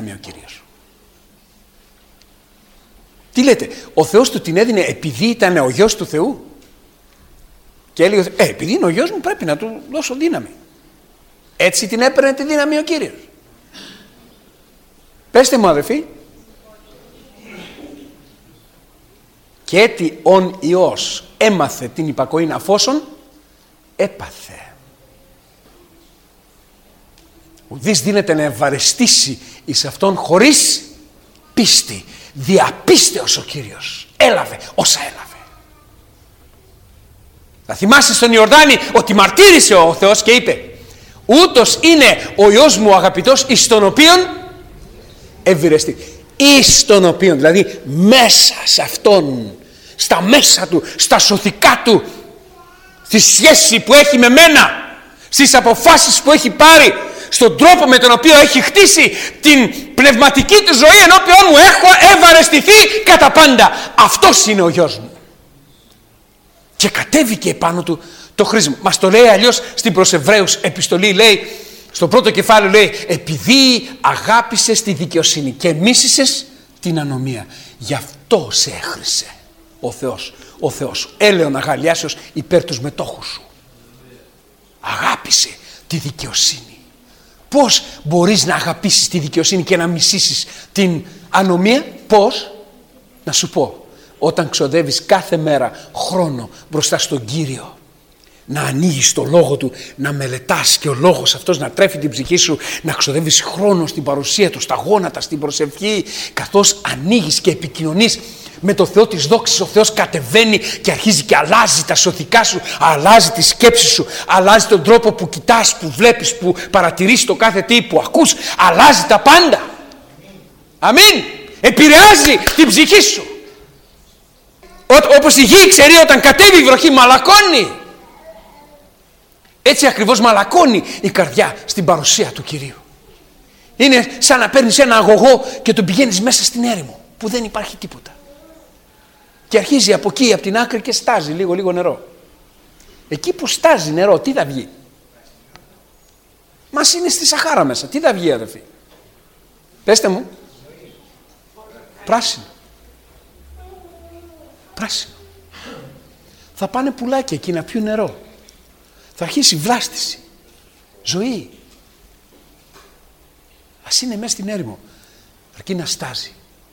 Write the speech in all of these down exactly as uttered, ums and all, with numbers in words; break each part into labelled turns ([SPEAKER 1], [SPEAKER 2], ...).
[SPEAKER 1] δύναμη ο Κύριος. Τι λέτε, ο Θεός του την έδινε επειδή ήταν ο γιος του Θεού? Και έλεγε, ε, επειδή είναι ο γιος μου πρέπει να του δώσω δύναμη. Έτσι την έπαιρνε τη δύναμη ο Κύριος. Πέστε μου αδελφοί. Και έτσι ον Υιός έμαθε την υπακοήν αφόσον έπαθε. Ουδής δύναται να ευαρεστήσει εις αυτόν χωρίς πίστη. Διαπίστεως ο Κύριος έλαβε όσα έλαβε. Θα θυμάστε στον Ιορδάνη ότι μαρτύρησε ο Θεός και είπε, ούτως είναι ο Υιός μου ο αγαπητός, εις τον οποίον ευηρεστεί. Εις τον οποίον, δηλαδή μέσα σε αυτόν, στα μέσα του, στα σωθικά του, στη σχέση που έχει με μένα, στις αποφάσεις που έχει πάρει, στον τρόπο με τον οποίο έχει χτίσει την πνευματική του ζωή ενώπιον μου, έχω ευαρεστηθεί κατά πάντα. Αυτός είναι ο γιος μου. Και κατέβηκε επάνω του το χρήσμα. Μας το λέει αλλιώς στην προς Εβραίους επιστολή, λέει, στο πρώτο κεφάλαιο λέει, επειδή αγάπησες τη δικαιοσύνη και μίσησες την ανομία, γι' αυτό σε έχρισε ο Θεός, ο Θεός, έλεον αγαλιάσεως υπέρ τους μετόχους σου. Αγάπησε τη δικαιοσύνη. Πώς μπορείς να αγαπήσεις τη δικαιοσύνη και να μισήσεις την ανομία? Πώς? Να σου πω, όταν ξοδεύεις κάθε μέρα χρόνο μπροστά στον Κύριο, να ανοίγεις το λόγο του, να μελετάς και ο λόγος αυτός να τρέφει την ψυχή σου, να ξοδεύεις χρόνο στην παρουσία του, στα γόνατα, στην προσευχή, καθώς ανοίγεις και επικοινωνείς με το Θεό της δόξης, ο Θεός κατεβαίνει και αρχίζει και αλλάζει τα σωθικά σου, αλλάζει τη σκέψη σου, αλλάζει τον τρόπο που κοιτάς, που βλέπεις, που παρατηρείς το κάθε τι που ακούς, αλλάζει τα πάντα. Αμήν. Επηρεάζει την ψυχή σου. Όπως η γη ξέρει όταν κατέβει η βροχή μαλακώνει. Έτσι ακριβώς μαλακώνει η καρδιά στην παρουσία του Κυρίου. Είναι σαν να παίρνεις ένα αγωγό και τον πηγαίνεις μέσα στην έρημο που δεν υπάρχει τίποτα. Και αρχίζει από εκεί, από την άκρη και στάζει λίγο λίγο νερό. Εκεί που στάζει νερό, τι θα βγει? Μας είναι στη Σαχάρα μέσα. Τι θα βγει, αδελφοί? Πέστε μου. Πράσινο. Πράσινο. Θα πάνε πουλάκια εκεί να πιούν νερό. Θα αρχίσει βλάστηση. Ζωή. Ας είναι μέσα στην έρημο. Αρκεί να στάζει.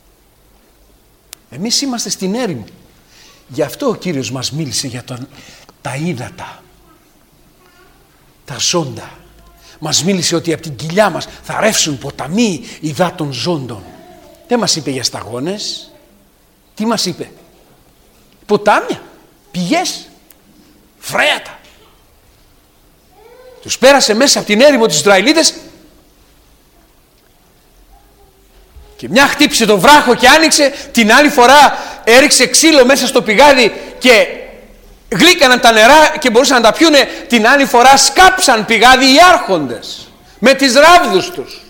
[SPEAKER 1] Εμείς είμαστε στην έρημο. Γι' αυτό ο Κύριος μας μίλησε για τον, τα ύδατα, τα ζώντα. Μας μίλησε ότι από την κοιλιά μας θα ρεύσουν ποταμοί υδάτων ζώντων. Δεν μας είπε για σταγόνες. Τι μας είπε? Ποτάμια, πηγές, φρέατα. Τους πέρασε μέσα από την έρημο τους Ισραηλίτες και μια χτύπησε το βράχο και άνοιξε, την άλλη φορά έριξε ξύλο μέσα στο πηγάδι και γλύκαναν τα νερά και μπορούσαν να τα πιούνε, την άλλη φορά σκάψαν πηγάδι οι άρχοντες με τις ράβδους τους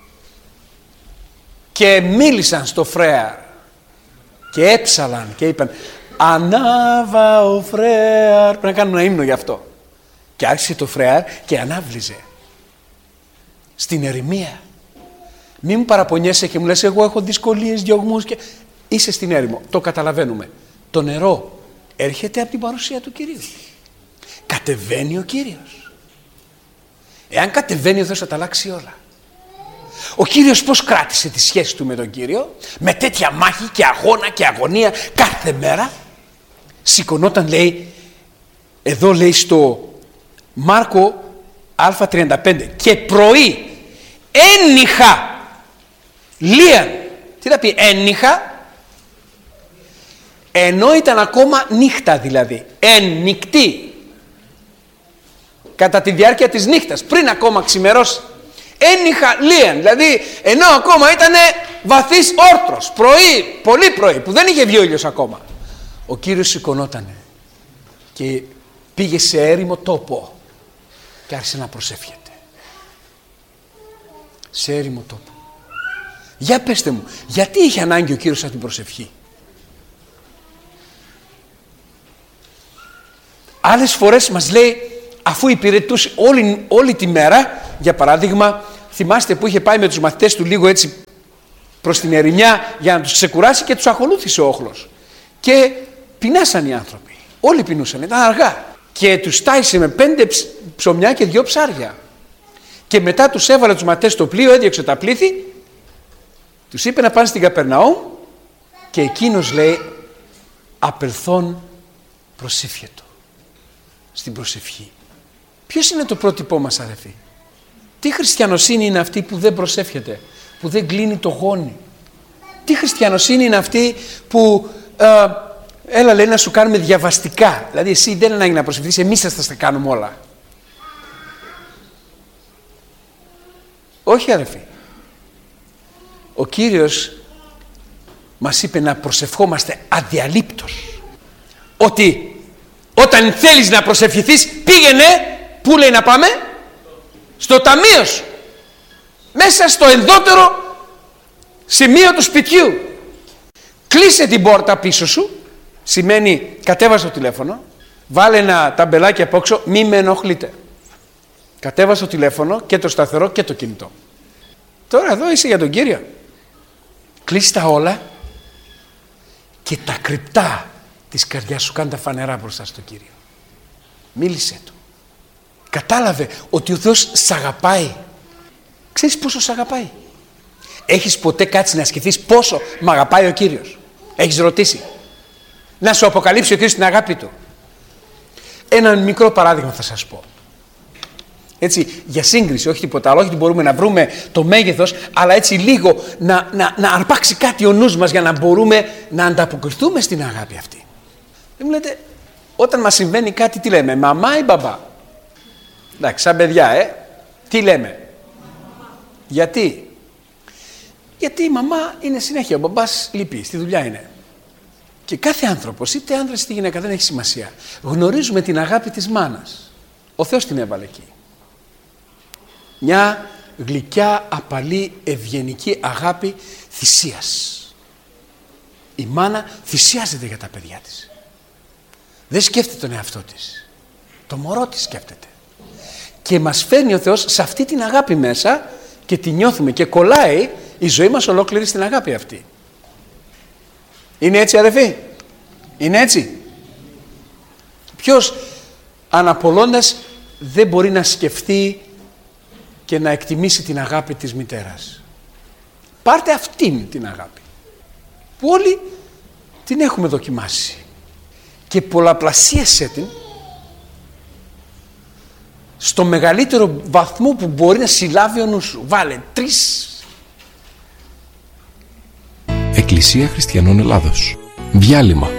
[SPEAKER 1] και μίλησαν στο Φρέαρ και έψαλαν και είπαν, ανάβα ο Φρέαρ. Πρέπει να κάνουμε ένα ύμνο γι' αυτό. Και άρχισε το Φρέαρ και ανάβλιζε στην ερημία. Μην μου παραπονιέσαι και μου λες, εγώ έχω δυσκολίες, διωγμούς και... Είσαι στην έρημο, το καταλαβαίνουμε. Το νερό έρχεται από την παρουσία του Κυρίου. Κατεβαίνει ο Κύριος. Εάν κατεβαίνει ο Θεός θα τα αλλάξει όλα. Ο Κύριος πώς κράτησε τη σχέση του με τον Κύριο? Με τέτοια μάχη και αγώνα και αγωνία κάθε μέρα. Σηκωνόταν, λέει, εδώ λέει στο Μάρκο Α τριάντα πέντε, και πρωί ένιχα λίαν. Τι θα πει ένιχα? Ενώ ήταν ακόμα νύχτα, δηλαδή εν νυχτή, κατά τη διάρκεια της νύχτας, πριν ακόμα ξημερώσει. Ένιχα λίαν, δηλαδή ενώ ακόμα ήταν βαθύς όρτρος, πρωί, πολύ πρωί, που δεν είχε βγει ο ήλιος ακόμα. Ο Κύριος σηκωνότανε και πήγε σε έρημο τόπο και άρχισε να προσεύχεται. Σε έρημο τόπο. Για πέστε μου, γιατί είχε ανάγκη ο Κύριος από την προσευχή? Άλλες φορές μας λέει, αφού υπηρετούσε όλη, όλη τη μέρα, για παράδειγμα, θυμάστε που είχε πάει με τους μαθητές του λίγο έτσι προς την ερημιά για να τους ξεκουράσει και τους ακολούθησε ο όχλος. Και πεινάσαν οι άνθρωποι. Όλοι πεινούσαν, ήταν αργά. Και τους τάισε με πέντε ψωμιά και δυο ψάρια. Και μετά τους έβαλε τους ματές στο πλοίο, έδιωξε τα πλήθη, τους είπε να πάνε στην Καπερναούμ και εκείνος λέει απελθόν προσήφιετο. Στην προσευχή. Ποιος είναι το πρότυπό μας, αδερφοί? Τι χριστιανοσύνη είναι αυτή που δεν προσεύχεται, που δεν κλείνει το γόνι? Τι χριστιανοσύνη είναι αυτή που ε, έλα λέει να σου κάνουμε διαβαστικά, δηλαδή εσύ δεν ανάγκη να προσευχηθείς, εμείς θα τα κάνουμε όλα? Όχι, αδερφοί. Ο Κύριος μας είπε να προσευχόμαστε αδιαλείπτως. Ότι όταν θέλεις να προσευχηθείς, πήγαινε, πού λέει να πάμε? Στο ταμείο σου. Μέσα στο ενδότερο σημείο του σπιτιού. Κλείσε την πόρτα πίσω σου, σημαίνει κατέβασε το τηλέφωνο, βάλε ένα ταμπελάκι απόξω, μη με ενοχλείτε. Κατέβασε το τηλέφωνο και το σταθερό και το κινητό. Τώρα εδώ είσαι για τον Κύριο. Κλείσει τα όλα και τα κρυπτά της καρδιάς σου κάνε τα φανερά μπροστά στον Κύριο. Μίλησε του. Κατάλαβε ότι ο Θεός σ' αγαπάει. Ξέρεις πόσο σ' αγαπάει? Έχεις ποτέ κάτσει να σκεφτείς πόσο μ' αγαπάει ο Κύριος? Έχεις ρωτήσει? Να σου αποκαλύψει ο Κύριος την αγάπη του? Ένα μικρό παράδειγμα θα σας πω. Έτσι, για σύγκριση, όχι τίποτα άλλο, όχι ότι μπορούμε να βρούμε το μέγεθος, αλλά έτσι λίγο να, να, να αρπάξει κάτι ο νους μας για να μπορούμε να ανταποκριθούμε στην αγάπη αυτή. Δεν μου λέτε, όταν μας συμβαίνει κάτι, τι λέμε, μαμά ή μπαμπά? Εντάξει, σαν παιδιά, ε, τι λέμε? Γιατί? Γιατί η μαμά είναι συνέχεια, ο μπαμπάς λείπει, στη δουλειά είναι. Και κάθε άνθρωπος, είτε άνδρας είτε γυναίκα, δεν έχει σημασία. Γνωρίζουμε την αγάπη της μάνας. Ο Θεός την έβαλε εκεί. Μια γλυκιά, απαλή, ευγενική αγάπη θυσίας. Η μάνα θυσιάζεται για τα παιδιά της. Δεν σκέφτεται τον εαυτό της. Το μωρό της σκέφτεται. Και μας φέρνει ο Θεός σε αυτή την αγάπη μέσα και τη νιώθουμε και κολλάει η ζωή μας ολόκληρη στην αγάπη αυτή. Είναι έτσι, αδερφοί? Είναι έτσι? Ποιος αναπολώντας δεν μπορεί να σκεφτεί και να εκτιμήσει την αγάπη της μητέρας? Πάρτε αυτήν την αγάπη που όλοι την έχουμε δοκιμάσει και πολλαπλασίασέ την στο μεγαλύτερο βαθμό που μπορεί να συλλάβει ο νους σου. Βάλε τρεις.
[SPEAKER 2] Εκκλησία Χριστιανών Ελλάδος. Διάλειμμα.